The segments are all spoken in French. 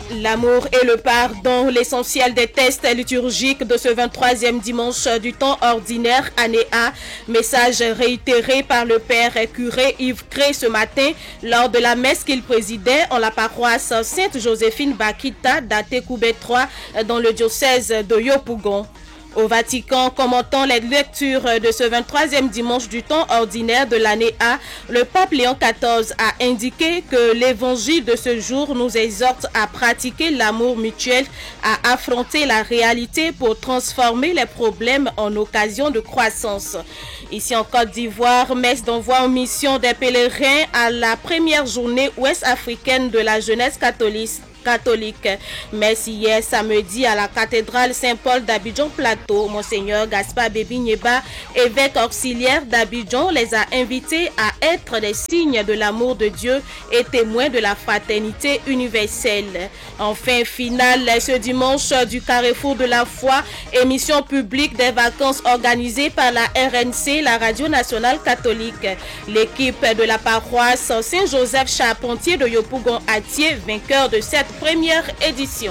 L'amour et le pardon, l'essentiel des tests liturgiques de ce 23e dimanche du temps ordinaire, année A. Message réitéré par le père curé Yves Cré ce matin lors de la messe qu'il présidait en la paroisse Sainte-Joséphine Bakita d'Atekoubé 3 dans le diocèse de Yopougon. Au Vatican, commentant les lectures de ce 23e dimanche du temps ordinaire de l'année A, le pape Léon XIV a indiqué que l'évangile de ce jour nous exhorte à pratiquer l'amour mutuel, à affronter la réalité pour transformer les problèmes en occasion de croissance. Ici en Côte d'Ivoire, messe d'envoi en mission des pèlerins à la première journée ouest-africaine de la jeunesse catholique. Messe hier samedi à la cathédrale Saint-Paul d'Abidjan-Plateau. Monseigneur Gaspard Bébi-Nieba, évêque auxiliaire d'Abidjan, les a invités à être des signes de l'amour de Dieu et témoins de la fraternité universelle. Enfin, finale ce dimanche du Carrefour de la foi, émission publique des vacances organisée par la RNC, la Radio Nationale Catholique. L'équipe de la paroisse Saint-Joseph Charpentier de Yopougon-Atier, vainqueur de cette première édition.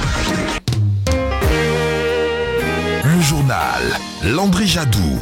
Le journal Landry Jadou.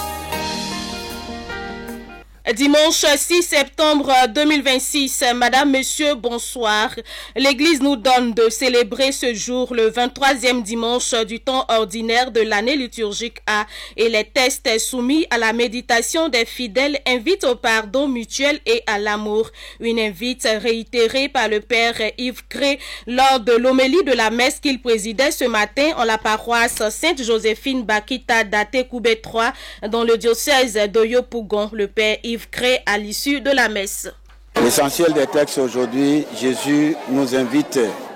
Dimanche 6 septembre 2026, Madame, Monsieur, bonsoir. L'Église nous donne de célébrer ce jour le 23e dimanche du temps ordinaire de l'année liturgique A et les tests soumis à la méditation des fidèles invitent au pardon mutuel et à l'amour. Une invite réitérée par le Père Yves Cré lors de l'homélie de la messe qu'il présidait ce matin en la paroisse Sainte-Joséphine Bakita d'Atekoubé 3 dans le diocèse de Yopougon. Le Père Yves Cré à l'issue de la messe. L'essentiel des textes aujourd'hui, Jésus nous invite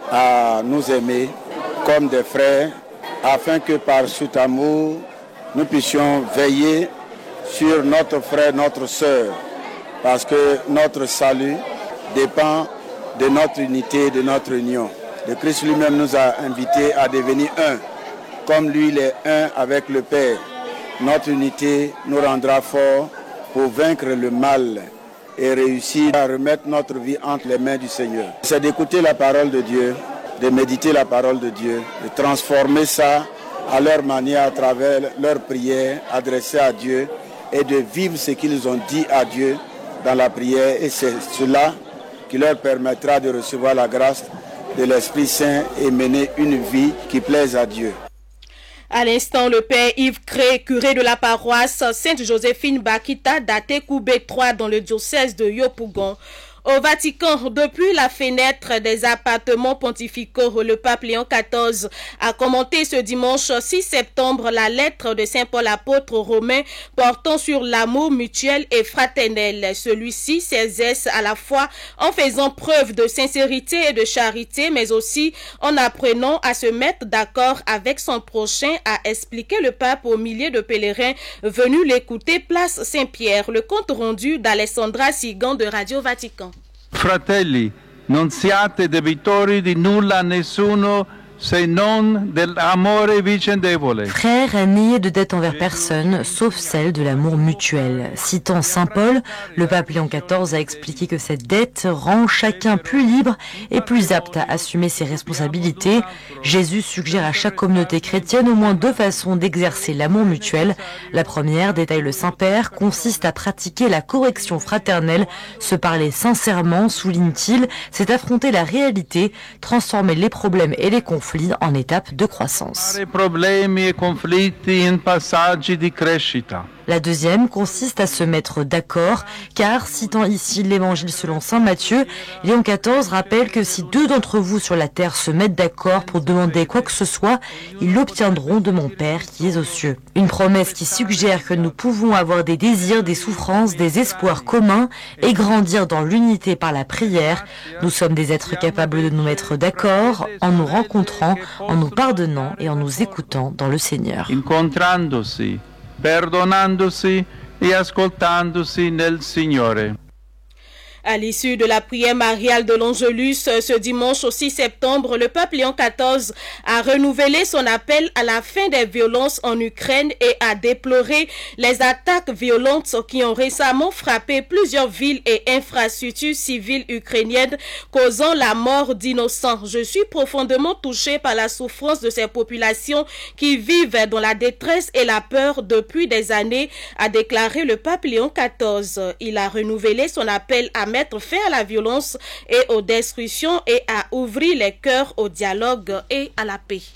à nous aimer comme des frères afin que par cet amour, nous puissions veiller sur notre frère, notre sœur, parce que notre salut dépend de notre unité, de notre union. Le Christ lui-même nous a invités à devenir un, comme lui il est un avec le Père. Notre unité nous rendra forts pour vaincre le mal et réussir à remettre notre vie entre les mains du Seigneur. C'est d'écouter la parole de Dieu, de méditer la parole de Dieu, de transformer ça à leur manière à travers leurs prières adressées à Dieu et de vivre ce qu'ils ont dit à Dieu dans la prière. Et c'est cela qui leur permettra de recevoir la grâce de l'Esprit Saint et mener une vie qui plaise à Dieu. À l'instant, le Père Yves Cré, curé de la paroisse Sainte-Joséphine Bakita d'Atekoubé 3 dans le diocèse de Yopougon. Au Vatican, depuis la fenêtre des appartements pontificaux, le pape Léon XIV a commenté ce dimanche 6 septembre la lettre de Saint Paul apôtre aux Romains portant sur l'amour mutuel et fraternel. Celui-ci s'exerce à la fois en faisant preuve de sincérité et de charité, mais aussi en apprenant à se mettre d'accord avec son prochain, a expliqué le pape aux milliers de pèlerins venus l'écouter place Saint-Pierre. Le compte rendu d'Alessandra Sigan de Radio Vatican. Fratelli, non siate debitori di nulla a nessuno se non dell'amore vicendevole. Frères, n'ayez de dette envers personne, sauf celle de l'amour mutuel. Citant saint Paul, le pape Léon XIV a expliqué que cette dette rend chacun plus libre et plus apte à assumer ses responsabilités. Jésus suggère à chaque communauté chrétienne au moins deux façons d'exercer l'amour mutuel. La première, détaille le Saint-Père, consiste à pratiquer la correction fraternelle. Se parler sincèrement, souligne-t-il, c'est affronter la réalité, transformer les problèmes et les conflits en étape de croissance. La deuxième consiste à se mettre d'accord, car, citant ici l'évangile selon saint Matthieu, Léon XIV rappelle que si deux d'entre vous sur la terre se mettent d'accord pour demander quoi que ce soit, ils l'obtiendront de mon Père qui est aux cieux. Une promesse qui suggère que nous pouvons avoir des désirs, des souffrances, des espoirs communs et grandir dans l'unité par la prière. Nous sommes des êtres capables de nous mettre d'accord en nous rencontrant, en nous pardonnant et en nous écoutant dans le Seigneur. Perdonandosi e ascoltandosi nel Signore. À l'issue de la prière mariale de l'Angelus ce dimanche au 6 septembre, le pape Léon XIV a renouvelé son appel à la fin des violences en Ukraine et a déploré les attaques violentes qui ont récemment frappé plusieurs villes et infrastructures civiles ukrainiennes, causant la mort d'innocents. Je suis profondément touché par la souffrance de ces populations qui vivent dans la détresse et la peur depuis des années, a déclaré le pape Léon XIV. Il a renouvelé son appel à mettre fin à la violence et aux destructions et à ouvrir les cœurs au dialogue et à la paix.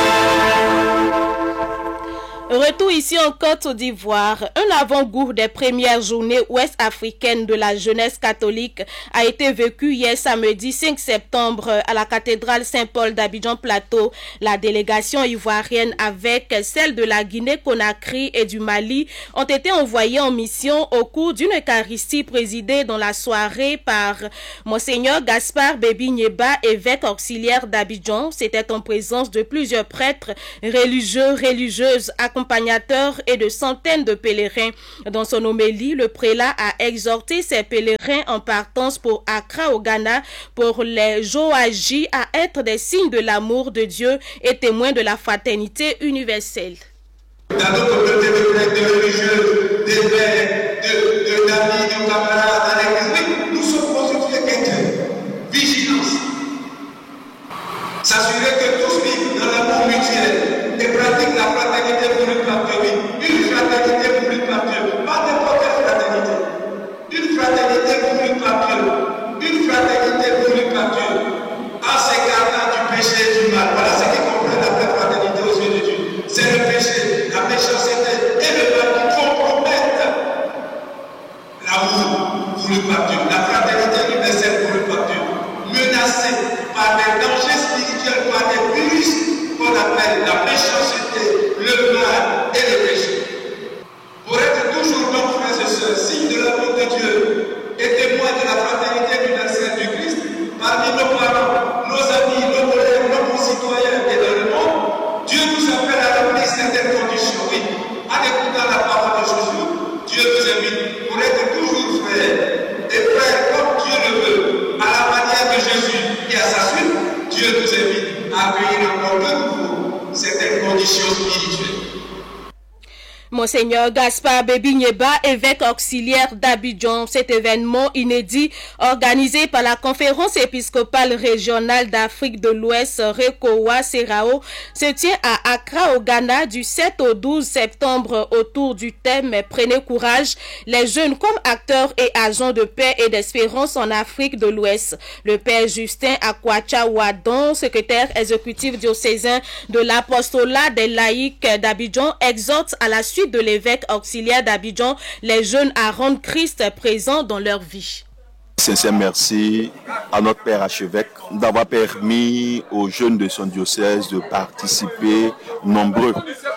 Retour ici en Côte d'Ivoire, un avant-goût des premières journées ouest-africaines de la jeunesse catholique a été vécu hier samedi 5 septembre à la cathédrale Saint-Paul d'Abidjan-Plateau. La délégation ivoirienne avec celle de la Guinée-Conakry et du Mali ont été envoyées en mission au cours d'une eucharistie présidée dans la soirée par Monseigneur Gaspard Bébi Nyeba, évêque auxiliaire d'Abidjan. C'était en présence de plusieurs prêtres, religieux, religieuses, accompagnateurs et de centaines de pèlerins. Dans son homélie, le prélat a exhorté ses pèlerins en partance pour Accra au Ghana pour les Joaji à être des signes de l'amour de Dieu et témoins de la fraternité universelle. Dans nos communautés de prêtres, de religieux, d'amis, de camarades à l'église, nous sommes constitués qu'être vigilance. S'assurer que tous vivent dans l'amour mutuel et pratiquent la fraternité voulue par Dieu. Une fraternité voulue par Dieu, pas n'importe quelle fraternité. Une fraternité voulue par Dieu. Une fraternité voulue par Dieu. En s'écartant du péché et du mal. Voilà ce qui comprend la vraie fraternité aux yeux de Dieu. C'est le péché, la méchanceté et le mal qui compromettent l'amour voulu par Dieu. La fraternité universelle voulue par Dieu. Menacée par des dangers spirituels, par des virus qu'on appelle la méchanceté, le mal et le péché. Pour être toujours donc, frères et sœurs, signe de l'amour de Dieu et témoin de la fraternité universelle du Christ, parmi nos parents, nos amis, nos collègues, nos concitoyens et dans le monde, Dieu nous appelle à remplir certaines conditions. Oui, en écoutant la parole de Jésus, Dieu nous invite pour être toujours frères et frères comme Dieu le veut, à la manière de Jésus et à sa suite. Dieu nous invite à accueillir encore de nouveau certaines conditions spirituelles. Monseigneur Gaspard Bébi Nyeba, évêque auxiliaire d'Abidjan. Cet événement inédit organisé par la conférence épiscopale régionale d'Afrique de l'Ouest, Rekowa Serao, se tient à Accra au Ghana du 7 au 12 septembre autour du thème « Prenez courage, les jeunes comme acteurs et agents de paix et d'espérance en Afrique de l'Ouest ». Le père Justin Akwacha Wadon, secrétaire exécutif diocésain de l'apostolat des laïcs d'Abidjan, exhorte à la suite de l'évêque auxiliaire d'Abidjan les jeunes à rendre Christ présent dans leur vie. Sincère merci à notre père archevêque d'avoir permis aux jeunes de son diocèse de participer nombreux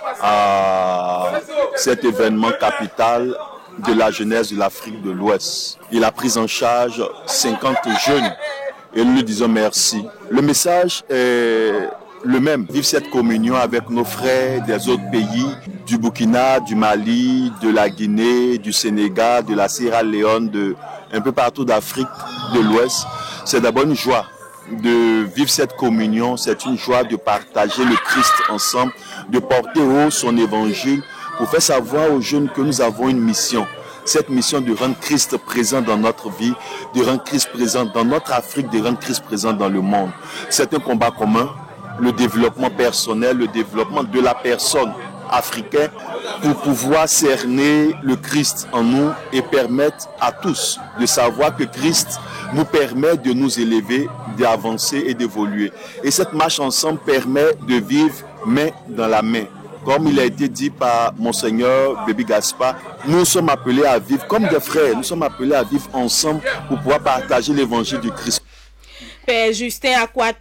à cet événement capital de la jeunesse de l'Afrique de l'Ouest. Il a pris en charge 50 jeunes et nous lui disons merci. Le message est le même, vivre cette communion avec nos frères des autres pays, du Burkina, du Mali, de la Guinée, du Sénégal, de la Sierra Leone, de un peu partout d'Afrique de l'Ouest. C'est d'abord une joie de vivre cette communion, c'est une joie de partager le Christ ensemble, de porter haut son évangile pour faire savoir aux jeunes que nous avons une mission. Cette mission de rendre Christ présent dans notre vie, de rendre Christ présent dans notre Afrique, de rendre Christ présent dans le monde. C'est un combat commun. Le développement personnel, le développement de la personne africaine pour pouvoir cerner le Christ en nous et permettre à tous de savoir que Christ nous permet de nous élever, d'avancer et d'évoluer. Et cette marche ensemble permet de vivre main dans la main. Comme il a été dit par Monseigneur Bébi Gaspard, nous sommes appelés à vivre comme des frères, nous sommes appelés à vivre ensemble pour pouvoir partager l'évangile du Christ. Père Justin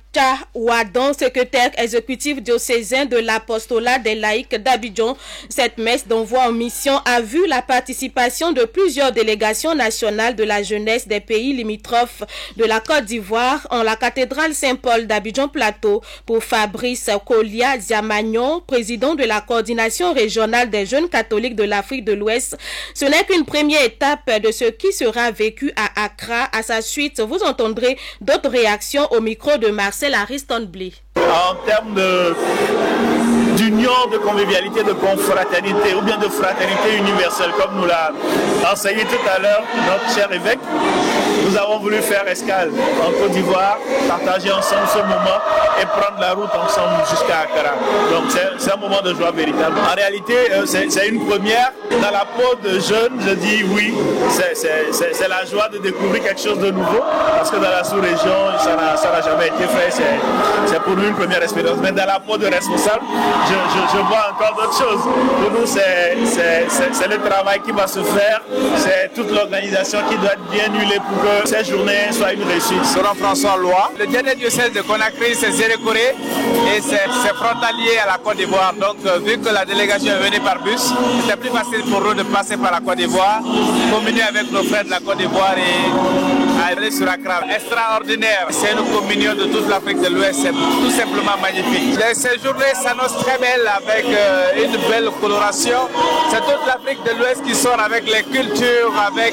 Wadan, secrétaire exécutif diocésain de l'apostolat des laïcs d'Abidjan. Cette messe d'envoi en mission a vu la participation de plusieurs délégations nationales de la jeunesse des pays limitrophes de la Côte d'Ivoire en la cathédrale Saint-Paul d'Abidjan-Plateau. Pour Fabrice Kolia Diamagnon, président de la coordination régionale des jeunes catholiques de l'Afrique de l'Ouest, ce n'est qu'une première étape de ce qui sera vécu à Accra. À sa suite, vous entendrez d'autres réactions au micro de Marcel Ariston-Bly. En termes d'union, de convivialité, de confraternité ou bien de fraternité universelle, comme nous l'a enseigné tout à l'heure notre cher évêque, nous avons voulu faire escale en Côte d'Ivoire, partager ensemble ce moment et prendre la route ensemble jusqu'à Accra. Donc c'est un moment de joie véritable. En réalité, c'est une première. Dans la peau de jeunes, je dis oui, c'est la joie de découvrir quelque chose de nouveau, parce que dans la sous-région, ça n'a jamais été fait. C'est pour nous une première expérience. Mais dans la peau de responsable, je vois encore d'autres choses. Pour nous, c'est le travail qui va se faire, c'est toute l'organisation qui doit être bien huilée pour que cette journée soit une réussite. Selon François Lois, le dernier diocèse de Conakry, c'est Zérékoré et c'est frontalier à la Côte d'Ivoire. Donc, vu que la délégation est venue par bus, c'était plus facile pour nous de passer par la Côte d'Ivoire, communier avec nos frères de la Côte d'Ivoire et aller sur Accra. Extraordinaire, c'est une communion de toute l'Afrique de l'Ouest, c'est tout simplement magnifique. Ces journées s'annoncent très belles avec une belle coloration. C'est toute l'Afrique de l'Ouest qui sort avec les cultures, avec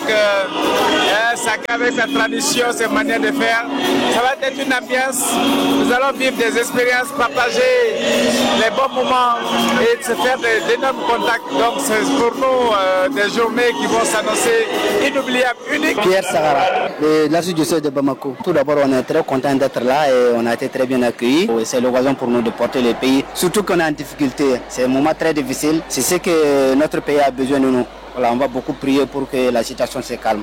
sa tradition, ses manières de faire. Ça va être une ambiance. Nous allons vivre des expériences, partager les bons moments et se faire d'énormes contacts. Donc c'est pour nous des journées qui vont s'annoncer inoubliables, uniques. Pierre Sahara, de l'archidiocèse de Bamako. Tout d'abord, on est très content d'être là et on a été très bien accueillis. C'est l'occasion pour nous de porter le pays, surtout qu'on est en difficulté. C'est un moment très difficile. C'est ce que notre pays a besoin de nous. Voilà, on va beaucoup prier pour que la situation se calme.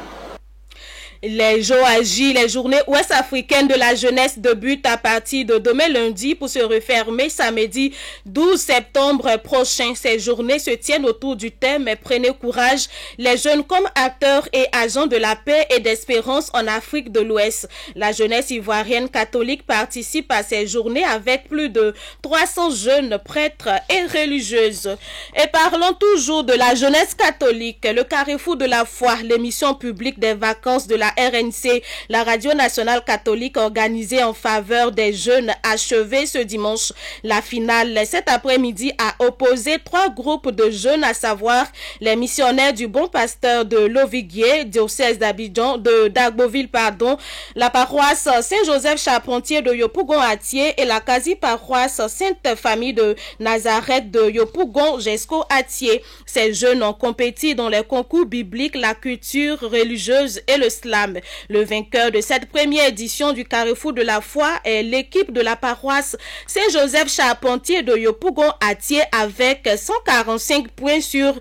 Les JOAJ, les journées ouest-africaines de la jeunesse, débutent à partir de demain lundi pour se refermer samedi 12 septembre prochain. Ces journées se tiennent autour du thème « Prenez courage, les jeunes comme acteurs et agents de la paix et d'espérance en Afrique de l'Ouest ». La jeunesse ivoirienne catholique participe à ces journées avec plus de 300 jeunes prêtres et religieuses. Et parlons toujours de la jeunesse catholique, le Carrefour de la foi, l'émission publique des vacances de la RNC, la radio nationale catholique organisée en faveur des jeunes, achevée ce dimanche. La finale cet après-midi a opposé 3 groupes de jeunes, à savoir les missionnaires du Bon Pasteur de Loviguier, diocèse d'Abidjan, d'Agboville, la paroisse Saint-Joseph Charpentier de Yopougon-Atier et la quasi-paroisse Sainte-Famille de Nazareth de Yopougon-Jesco-Atier. Ces jeunes ont compéti dans les concours bibliques, la culture religieuse et le slam. Le vainqueur de cette première édition du Carrefour de la foi est l'équipe de la paroisse Saint-Joseph Charpentier de Yopougon-Atier avec 145 points sur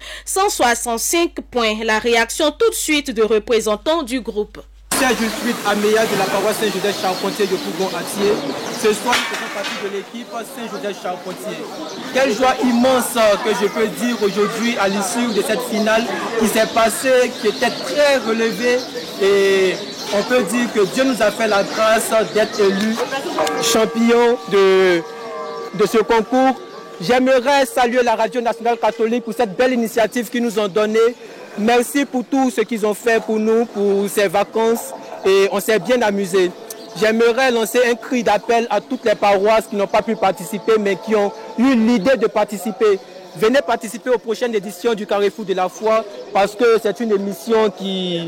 165 points. La réaction tout de suite de représentants du groupe. Je suis Améa de la paroisse Saint-Joseph Charpentier de Yopougon-Atier. Ce soir, nous faisons partie de l'équipe Saint-Joseph Charpentier. Quelle joie immense que je peux dire aujourd'hui à l'issue de cette finale qui s'est passée, qui était très relevée. Et on peut dire que Dieu nous a fait la grâce d'être élus champions de ce concours. J'aimerais saluer la radio nationale catholique pour cette belle initiative qu'ils nous ont donnée. Merci pour tout ce qu'ils ont fait pour nous, pour ces vacances. Et on s'est bien amusé. J'aimerais lancer un cri d'appel à toutes les paroisses qui n'ont pas pu participer, mais qui ont eu l'idée de participer. Venez participer aux prochaines éditions du Carrefour de la foi, parce que c'est une émission qui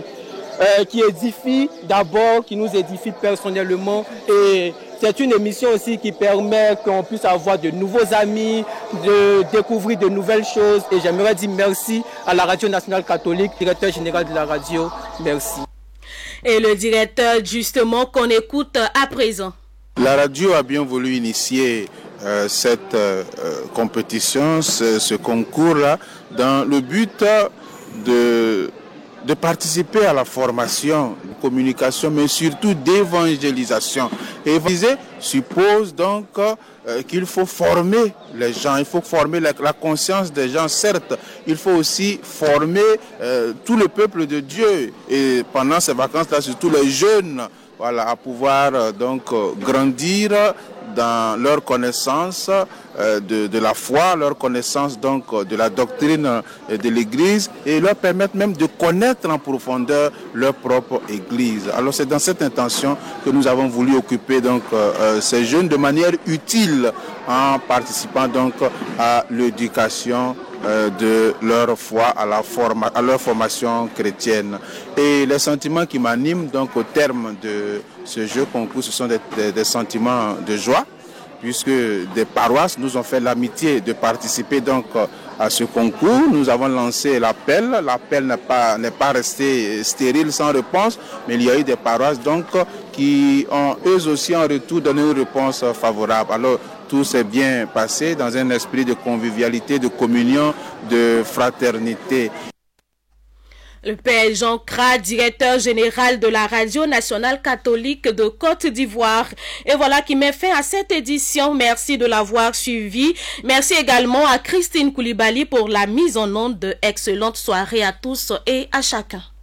édifie d'abord, qui nous édifie personnellement, et c'est une émission aussi qui permet qu'on puisse avoir de nouveaux amis, de découvrir de nouvelles choses. Et j'aimerais dire merci à la Radio nationale catholique, directeur général de la radio. Merci. Et le directeur, justement, qu'on écoute à présent. La radio a bien voulu initier cette compétition, ce concours-là, dans le but de participer à la formation, de communication, mais surtout d'évangélisation. Évangéliser suppose donc qu'il faut former les gens, il faut former la conscience des gens, certes, il faut aussi former tout le peuple de Dieu. Et pendant ces vacances-là, surtout les jeunes voilà, à pouvoir donc grandir dans leur connaissance de la foi, leur connaissance donc de la doctrine de l'Église et leur permettre même de connaître en profondeur leur propre Église. Alors c'est dans cette intention que nous avons voulu occuper donc ces jeunes de manière utile en participant donc à l'éducation de leur foi, à leur formation chrétienne. Et les sentiments qui m'animent donc au terme de ce jeu concours, ce sont des sentiments de joie, puisque des paroisses nous ont fait l'amitié de participer donc à ce concours. Nous avons lancé l'appel. L'appel n'est pas resté stérile sans réponse, mais il y a eu des paroisses donc qui ont eux aussi en retour donné une réponse favorable. Alors tout s'est bien passé dans un esprit de convivialité, de communion, de fraternité. Le Père Jean Kra, directeur général de la Radio nationale catholique de Côte d'Ivoire. Et voilà qui met fin à cette édition. Merci de l'avoir suivi. Merci également à Christine Koulibaly pour la mise en onde. Excellente soirée à tous et à chacun.